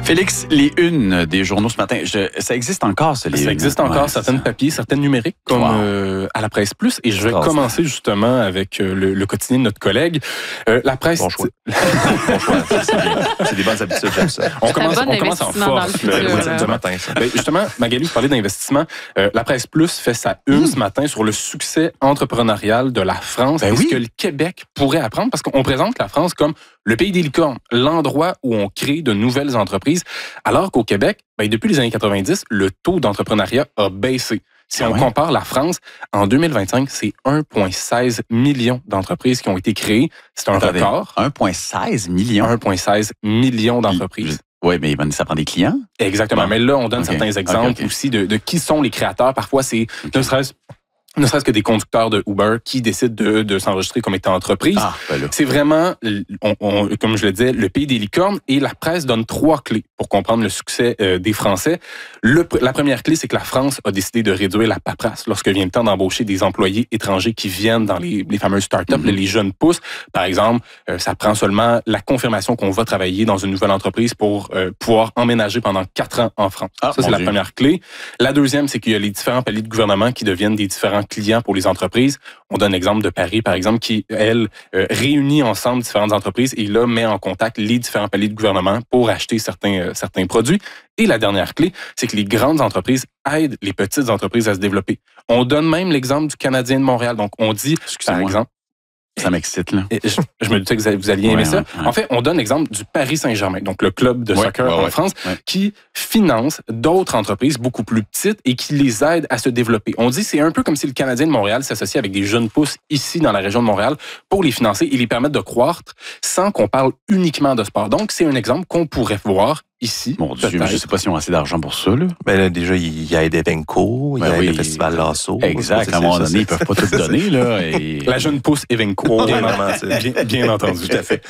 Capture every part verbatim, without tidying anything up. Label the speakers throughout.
Speaker 1: Félix, les unes des journaux ce matin, je, ça existe encore, ce livre?
Speaker 2: Ça existe encore,
Speaker 1: ouais,
Speaker 2: certaines
Speaker 1: ça.
Speaker 2: papiers, certaines numériques, comme
Speaker 1: Wow.
Speaker 2: euh, à la Presse Plus. Et je vais commencer justement avec euh, le, le quotidien de notre collègue. Euh, la Presse...
Speaker 3: Bon choix. Bon choix. C'est, bien. C'est des bonnes habitudes, j'aime ça.
Speaker 2: On commence, on commence en force.
Speaker 3: Le, le, le matin, ça.
Speaker 2: Ben, justement, Magali, vous parlez d'investissement. Euh, la Presse Plus fait sa une mmh. ce matin sur le succès entrepreneurial de la France.
Speaker 1: Ben
Speaker 2: et
Speaker 1: oui.
Speaker 2: ce que le Québec pourrait apprendre, parce qu'on présente la France comme le pays des licornes, l'endroit où on crée de nouvelles entreprises, alors qu'au Québec, ben, depuis les années quatre-vingt-dix, le taux d'entrepreneuriat a baissé. Si on ouais. compare la France, en deux mille vingt-cinq, c'est un virgule seize million d'entreprises qui ont été créées. C'est un Attendez, record.
Speaker 1: un virgule seize million?
Speaker 2: un virgule seize million d'entreprises.
Speaker 1: Oui, mais ça prend des clients.
Speaker 2: Exactement. Bon. Mais là, on donne okay. certains exemples okay, okay. aussi de, de qui sont les créateurs. Parfois, c'est okay. ne serait-ce ne serait-ce que des conducteurs de Uber qui décident de, de s'enregistrer comme étant entreprise. Ah, ben c'est vraiment, on, on, comme je le disais, le pays des licornes, et la presse donne trois clés pour comprendre le succès euh, des Français. Le, la première clé, c'est que la France a décidé de réduire la paperasse lorsque vient le temps d'embaucher des employés étrangers qui viennent dans les, les fameuses startups, mm-hmm. les jeunes pousses. Par exemple, euh, ça prend seulement la confirmation qu'on va travailler dans une nouvelle entreprise pour euh, pouvoir emménager pendant quatre ans en France. Ah, ça, c'est Dieu. la première clé. La deuxième, c'est qu'il y a les différents paliers de gouvernement qui deviennent des différents clients pour les entreprises. On donne l'exemple de Paris, par exemple, qui, elle, euh, réunit ensemble différentes entreprises et là, met en contact les différents paliers de gouvernement pour acheter certains, euh, certains produits. Et la dernière clé, c'est que les grandes entreprises aident les petites entreprises à se développer. On donne même l'exemple du Canadien de Montréal. Donc, on dit, par exemple...
Speaker 1: Ça m'excite, là.
Speaker 2: Je, je me doutais que vous alliez aimer ouais, ça. Ouais, ouais. En fait, on donne l'exemple du Paris Saint-Germain, donc le club de ouais, soccer ouais, en ouais, France, ouais. qui finance d'autres entreprises beaucoup plus petites et qui les aide à se développer. On dit c'est un peu comme si le Canadien de Montréal s'associait avec des jeunes pousses ici dans la région de Montréal pour les financer et les permettre de croître sans qu'on parle uniquement de sport. Donc, c'est un exemple qu'on pourrait voir ici.
Speaker 1: Mon Dieu, mais je ne sais pas si on a assez d'argent pour ça, là.
Speaker 3: Ben là, déjà, il y a Evenco, il y a oui, le Festival Lasso.
Speaker 1: Exact. À un moment donné, ils ne peuvent pas tout donner, là. Et...
Speaker 2: La jeune pousse Evenco. Bien, bien, bien entendu. Tout à fait.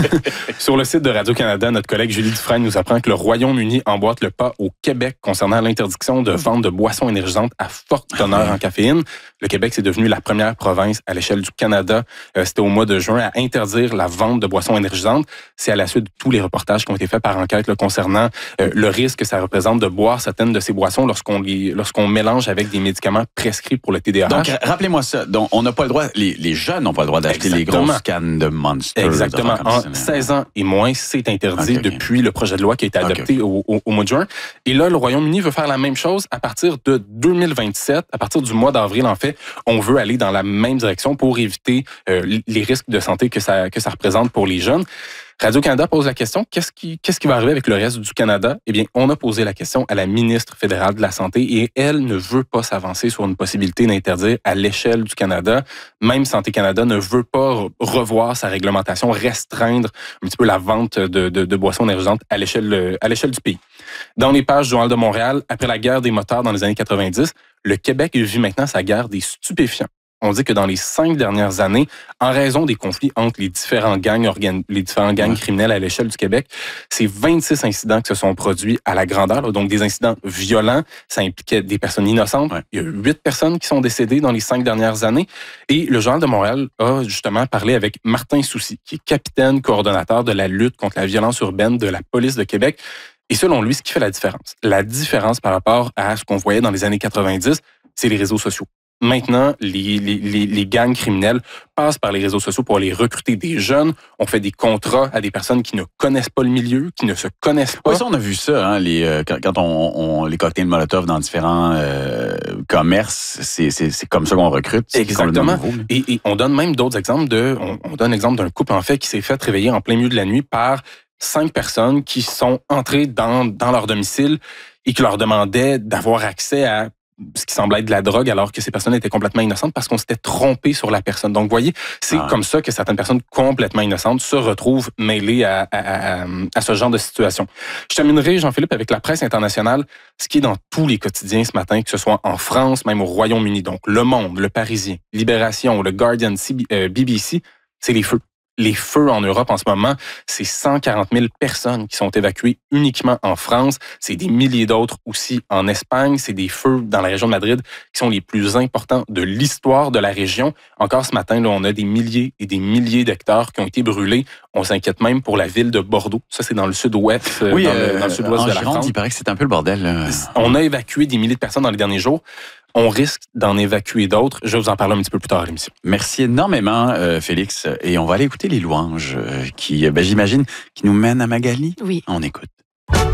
Speaker 2: Sur le site de Radio-Canada, notre collègue Julie Dufresne nous apprend que le Royaume-Uni emboîte le pas au Québec concernant l'interdiction de vente de boissons énergisantes à forte teneur en caféine. Le Québec, c'est devenu la première province à l'échelle du Canada. Euh, c'était au mois de juin à interdire la vente de boissons énergisantes. C'est à la suite de tous les reportages qui ont été faits par enquête là, concernant euh, le risque que ça représente de boire certaines de ces boissons lorsqu'on les, lorsqu'on mélange avec des médicaments prescrits pour le T D A H.
Speaker 1: Donc, rappelez-moi ça. Donc, on n'a pas le droit, les, les jeunes n'ont pas le droit d'acheter Exactement. les grosses cannes de Monster.
Speaker 2: Exactement. En seize ans et moins, c'est interdit okay, okay. depuis le projet de loi qui a été adopté okay, okay. Au, au, au mois de juin. Et là, le Royaume-Uni veut faire la même chose à partir de deux mille vingt-sept. À partir du mois d'avril, en fait, on veut aller dans la même direction pour éviter euh, les risques de santé que ça, que ça représente pour les jeunes. Radio-Canada pose la question, qu'est-ce qui, qu'est-ce qui va arriver avec le reste du Canada? Eh bien, on a posé la question à la ministre fédérale de la Santé et elle ne veut pas s'avancer sur une possibilité d'interdire à l'échelle du Canada. Même Santé Canada ne veut pas revoir sa réglementation, restreindre un petit peu la vente de, de, de boissons énergisantes à l'échelle, à l'échelle du pays. Dans les pages du Journal de Montréal, après la guerre des motards dans les années quatre-vingt-dix, le Québec vit maintenant sa guerre des stupéfiants. On dit que dans les cinq dernières années, en raison des conflits entre les différents gangs, organ... les différents gangs ouais. criminels à l'échelle du Québec, c'est vingt-six incidents qui se sont produits à la grandeur, là, donc des incidents violents. Ça impliquait des personnes innocentes. Ouais. Il y a huit personnes qui sont décédées dans les cinq dernières années. Et le Journal de Montréal a justement parlé avec Martin Soucy, qui est capitaine coordonnateur de la lutte contre la violence urbaine de la police de Québec. Et selon lui, ce qui fait la différence, la différence par rapport à ce qu'on voyait dans les années quatre-vingt-dix, c'est les réseaux sociaux. Maintenant, les, les, les, les gangs criminels passent par les réseaux sociaux pour aller recruter des jeunes. On fait des contrats à des personnes qui ne connaissent pas le milieu, qui ne se connaissent pas.
Speaker 1: Oui, ça, on a vu ça, hein, les, euh, quand, quand on, on les cocktails Molotov dans différents euh, commerces, c'est, c'est, c'est comme ça qu'on recrute. C'est
Speaker 2: Exactement. Nouveau, et, et on donne même d'autres exemples de, on, on donne l'exemple d'un couple en fait qui s'est fait réveiller en plein milieu de la nuit par cinq personnes qui sont entrées dans, dans leur domicile et qui leur demandaient d'avoir accès à ce qui semblait être de la drogue, alors que ces personnes étaient complètement innocentes parce qu'on s'était trompé sur la personne. Donc, vous voyez, c'est ah. comme ça que certaines personnes complètement innocentes se retrouvent mêlées à, à, à, à ce genre de situation. Je terminerai, Jean-Philippe, avec la presse internationale, ce qui est dans tous les quotidiens ce matin, que ce soit en France, même au Royaume-Uni. Donc, Le Monde, Le Parisien, Libération, Le Guardian, B B C, c'est les feux. les feux en Europe en ce moment, c'est cent quarante mille personnes qui sont évacuées uniquement en France. C'est des milliers d'autres aussi en Espagne. C'est des feux dans la région de Madrid qui sont les plus importants de l'histoire de la région. Encore ce matin, là, on a des milliers et des milliers d'hectares qui ont été brûlés. On s'inquiète même pour la ville de Bordeaux. Ça, c'est dans le sud-ouest,
Speaker 1: oui,
Speaker 2: dans,
Speaker 1: euh,
Speaker 2: le, dans le sud-ouest
Speaker 1: en
Speaker 2: de la
Speaker 1: Gironde,
Speaker 2: France.
Speaker 1: Il paraît que c'est un peu le bordel. Là.
Speaker 2: On a évacué des milliers de personnes dans les derniers jours. On risque d'en évacuer d'autres. Je vais vous en parler un petit peu plus tard à l'émission.
Speaker 1: Merci énormément, euh, Félix. Et on va aller écouter les louanges euh, qui, ben, j'imagine, qui nous mènent à Magali.
Speaker 4: Oui.
Speaker 1: On écoute.